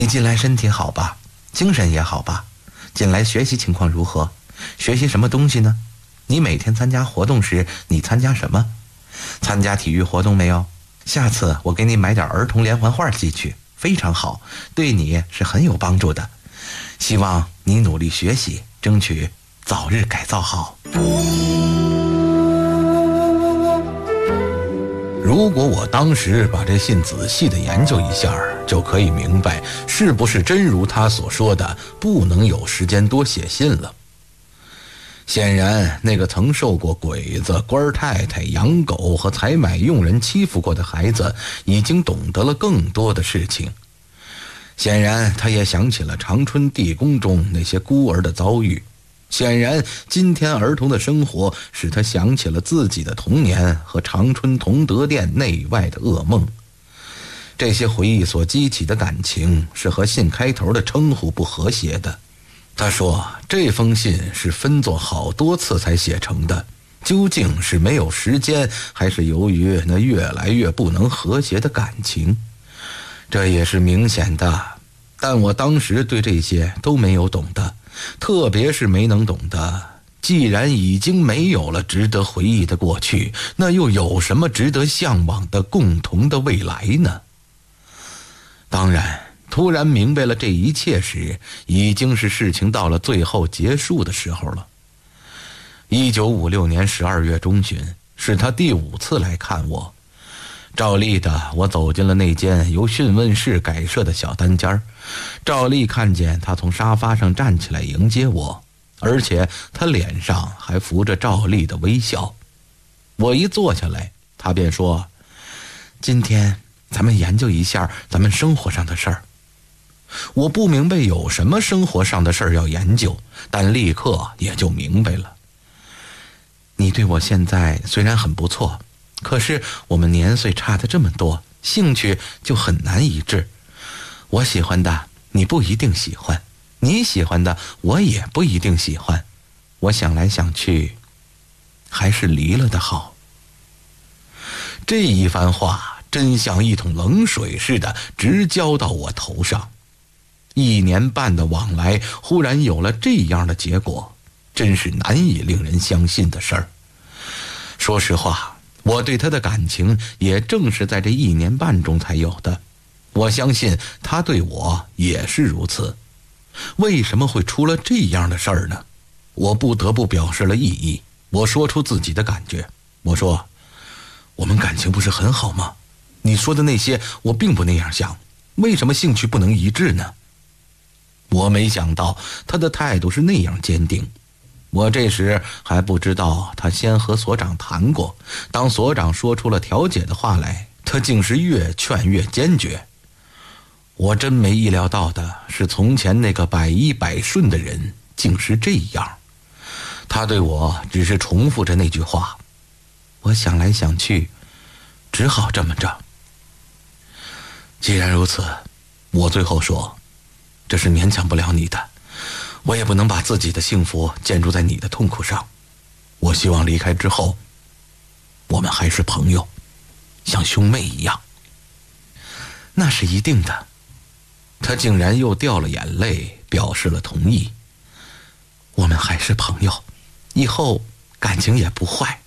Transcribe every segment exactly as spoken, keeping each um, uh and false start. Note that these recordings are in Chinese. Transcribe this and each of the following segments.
你近来身体好吧？精神也好吧？近来学习情况如何？学习什么东西呢？你每天参加活动时，你参加什么？参加体育活动没有？下次我给你买点儿童连环画寄去，非常好，对你是很有帮助的。希望你努力学习，争取早日改造好。如果我当时把这信仔细的研究一下，就可以明白是不是真如他所说的不能有时间多写信了。显然那个曾受过鬼子、官太太、养狗和采买佣人欺负过的孩子已经懂得了更多的事情。显然他也想起了长春地宫中那些孤儿的遭遇。显然今天儿童的生活使他想起了自己的童年和长春同德店内外的噩梦。这些回忆所激起的感情是和信开头的称呼不和谐的。他说这封信是分作好多次才写成的，究竟是没有时间，还是由于那越来越不能和谐的感情？这也是明显的，但我当时对这些都没有懂的，特别是没能懂的，既然已经没有了值得回忆的过去，那又有什么值得向往的共同的未来呢？当然突然明白了这一切时，已经是事情到了最后结束的时候了。一九五六年十二月中旬，是他第五次来看我。照例的，我走进了那间由讯问室改设的小单间。照例看见他从沙发上站起来迎接我，而且他脸上还浮着照例的微笑。我一坐下来，他便说：今天咱们研究一下咱们生活上的事儿。我不明白有什么生活上的事儿要研究，但立刻也就明白了。你对我现在虽然很不错，可是我们年岁差得这么多，兴趣就很难一致。我喜欢的你不一定喜欢，你喜欢的我也不一定喜欢。我想来想去，还是离了的好。这一番话真像一桶冷水似的直浇到我头上。一年半的往来，忽然有了这样的结果，真是难以令人相信的事儿。说实话，我对他的感情也正是在这一年半中才有的。我相信他对我也是如此。为什么会出了这样的事儿呢？我不得不表示了异议。我说出自己的感觉，我说：我们感情不是很好吗？你说的那些我并不那样想，为什么兴趣不能一致呢？我没想到他的态度是那样坚定。我这时还不知道他先和所长谈过，当所长说出了调解的话来，他竟是越劝越坚决。我真没意料到的是，从前那个百依百顺的人竟是这样。他对我只是重复着那句话：我想来想去，只好这么着。既然如此，我最后说，这是勉强不了你的，我也不能把自己的幸福建筑在你的痛苦上。我希望离开之后，我们还是朋友，像兄妹一样。那是一定的。他竟然又掉了眼泪，表示了同意。我们还是朋友，以后感情也不坏。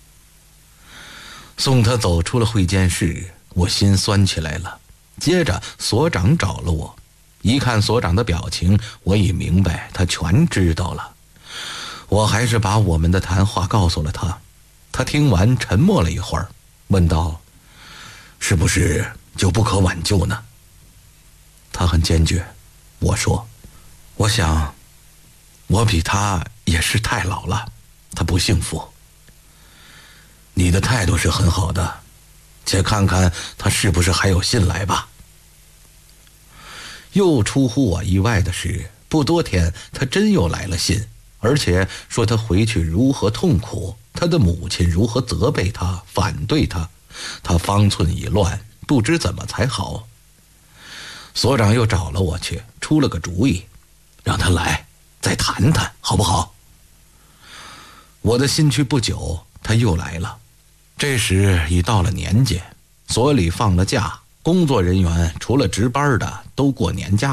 送他走出了会见室，我心酸起来了。接着所长找了我，一看所长的表情，我已明白他全知道了。我还是把我们的谈话告诉了他。他听完沉默了一会儿，问道：是不是就不可挽救呢？他很坚决。我说：我想我比他也是太老了，他不幸福。你的态度是很好的，且看看他是不是还有信来吧。又出乎我意外的是，不多天他真又来了信，而且说他回去如何痛苦，他的母亲如何责备他、反对他，他方寸已乱，不知怎么才好。所长又找了我去，出了个主意，让他来再谈谈好不好？我的信去不久，他又来了。这时已到了年节，所里放了假，工作人员除了值班的都过年假